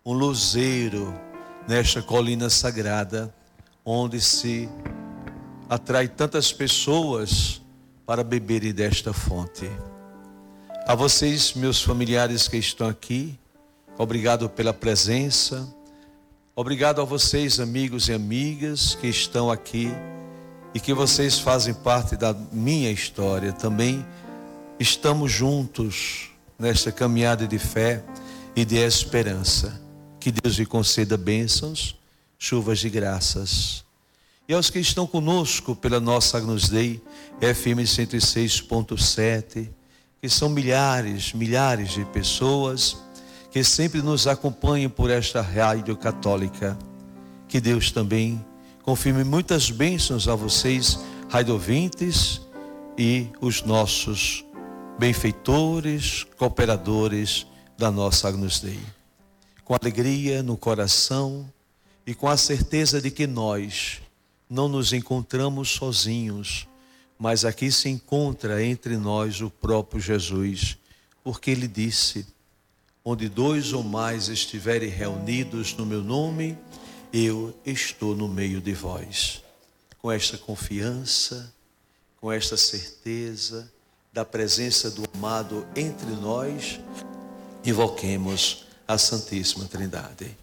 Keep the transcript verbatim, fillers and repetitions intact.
um luzeiro nesta colina sagrada, onde se atrai tantas pessoas para beberem desta fonte. A vocês, meus familiares que estão aqui, obrigado pela presença. Obrigado a vocês, amigos e amigas que estão aqui e que vocês fazem parte da minha história. Também estamos juntos nesta caminhada de fé e de esperança. Que Deus lhe conceda bênçãos, chuvas de graças. E aos que estão conosco pela nossa Agnus Dei, F M cento e seis ponto sete, que são milhares, milhares de pessoas que sempre nos acompanham por esta rádio católica. Que Deus também confirme muitas bênçãos a vocês, rádio ouvintes, e os nossos benfeitores, cooperadores da nossa Agnus Dei. Com alegria no coração e com a certeza de que nós não nos encontramos sozinhos, mas aqui se encontra entre nós o próprio Jesus, porque Ele disse: onde dois ou mais estiverem reunidos no meu nome, eu estou no meio de vós. Com esta confiança, com esta certeza da presença do amado entre nós, invoquemos a Santíssima Trindade.